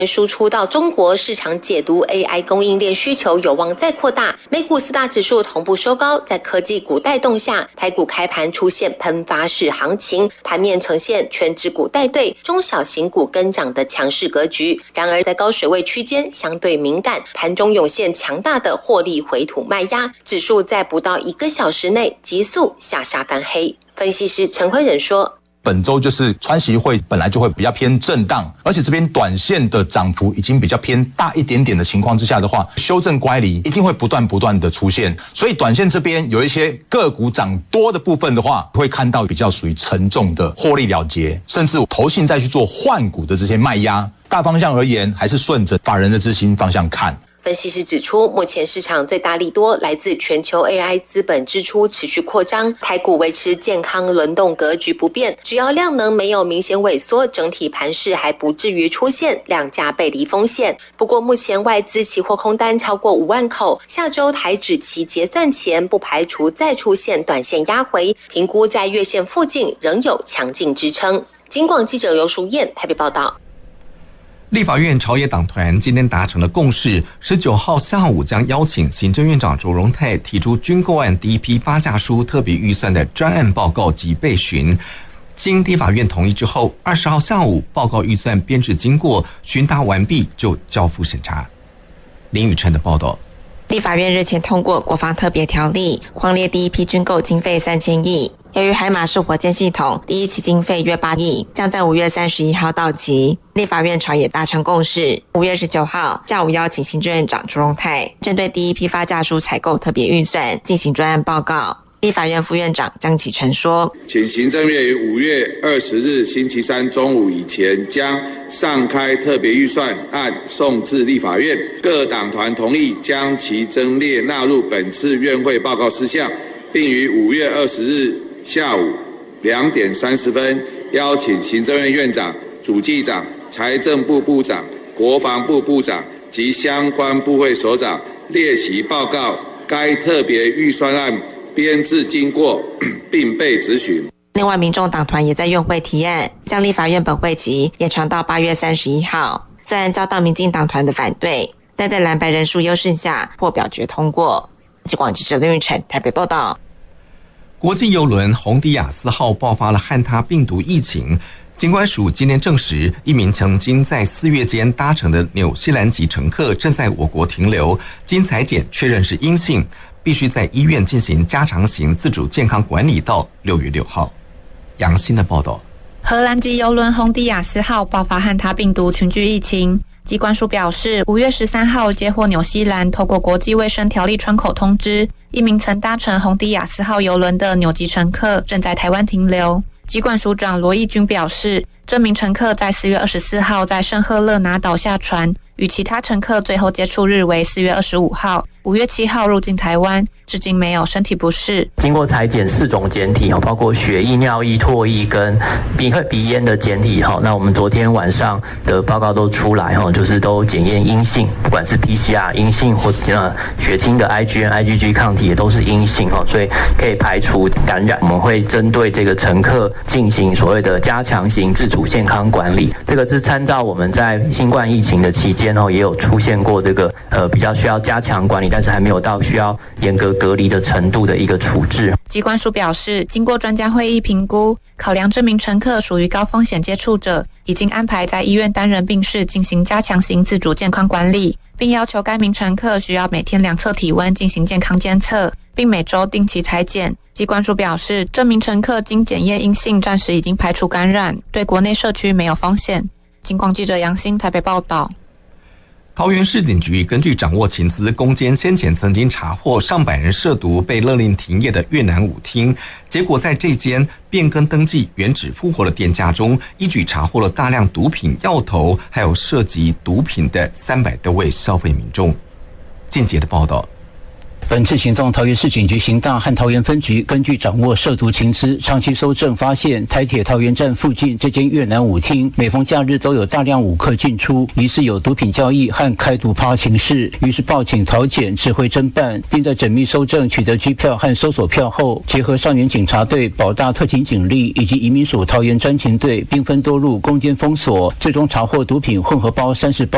输出到中国市场，解读 AI 供应链需求有望再扩大。美股4大指数同步收高，在科技股带动下，台股开盘出现喷发式行情，盘面呈现全指股带队、中小型股跟涨的强势格局。然而在高水位区间相对敏感，盘中涌现强大的获利回吐卖压，指数在不到1个小时内急速下杀翻黑。分析师陈辉仁说， 本周就是川习会本来就会比较偏震荡，而且这边短线的涨幅已经比较偏大一点点的情况之下的话，修正乖离一定会不断的出现，所以短线这边有一些个股涨多的部分的话，会看到比较属于沉重的获利了结，甚至投信再去做换股的这些卖压。大方向而言，还是顺着法人的资金方向看。 分析师指出，目前市场最大利多来自全球 AI 资本支出持续扩张，台股维持健康轮动格局不变，只要量能没有明显萎缩，整体盘势还不至于出现量价背离风险。不过目前外资期货空单超过5万口，下周台指期结算前不排除再出现短线压回，评估在月线附近仍有强劲支撑。警广记者尤淑燕台北报道。 立法院朝野党团今天达成了共识，19号下午将邀请行政院长卓荣泰提出军购案第一批发价书特别预算的专案报告及备询。经立法院同意之后，20号下午报告预算编制经过询答完毕，就交付审查。林宇辰的报道。 立法院日前通过国防特别条例，匡列第一批军购经费3000亿。由于海马式火箭系统第一期经费约8亿，将在5月31号到期。立法院朝野达成共识，5月19号下午邀请行政院长卓荣泰针对第一批发价书采购特别预算进行专案报告。立法院副院长江启臣说， 请行政院于5月20日星期三中午以前将上开特别预算案送至立法院，各党团同意将其增列纳入本次院会报告事项，并于5月20日下午2点30分邀请行政院院长、主计长、财政部部长、国防部部长及相关部会首长列席报告该特别预算案编制经过，并被质询。 另外，民众党团也在院会提案，将立法院本会期延长到8月31号。虽然遭到民进党团的反对，但在蓝白人数优势下获表决通过。警广记者林玉成台北报道。 国际邮轮宏迪亚斯号爆发了汉他病毒疫情，警管署今天证实，一名曾经在4月间搭乘的纽西兰籍乘客正在我国停留，经采检确认是阴性，必须在医院进行加强型自主健康管理到6月6号。杨欣的报道。 荷兰籍邮轮宏迪亚斯号爆发汉他病毒群聚疫情，疾管署表示，5月13号接获纽西兰透过国际卫生条例窗口通知，一名曾搭乘宏迪亚斯号邮轮的纽籍乘客正在台湾停留。疾管署长罗义军表示，这名乘客在4月24号在圣赫勒拿岛下船，与其他乘客最后接触日为4月25号，5月7号入境台湾，至今没有身体不适。 经过采检4种检体，包括血液、尿液、唾液跟鼻咽的检体，那我们昨天晚上的报告都出来，就是都检验阴性，不管是 PCR 阴性或血清的 IgG 抗体也都是阴性，所以可以排除感染。我们会针对这个乘客进行所谓的加强型自主健康管理，这个是参照我们在新冠疫情的期间也有出现过这个比较需要加强管理，但是还没有到需要严格隔离的程度的一个处置。 疾管署表示，经过专家会议评估，考量这名乘客属于高风险接触者，已经安排在医院单人病室进行加强型自主健康管理，并要求该名乘客需要每天量测体温进行健康监测，并每周定期采检。疾管署表示，这名乘客经检验阴性，暂时已经排除感染，对国内社区没有风险。警广记者杨欣台北报道。 桃园市警局根据掌握情资，攻坚先前曾经查获上百人涉毒被勒令停业的越南舞厅，结果在这间变更登记原址复活的店家中，一举查获了大量毒品药头，还有涉及毒品的300多位消费民众。进阶的报道。 本次行动，桃园市警局刑大和桃园分局根据掌握涉毒情资，长期搜证发现台铁桃园站附近这间越南舞厅，每逢假日都有大量舞客进出，疑似有毒品交易和开毒趴情事，于是报警桃检指挥侦办，并在缜密搜证取得机票和搜索票后，结合少年警察队、保大特勤警力以及移民署桃园专勤队，兵分多路攻坚封锁，最终查获毒品混合包30包。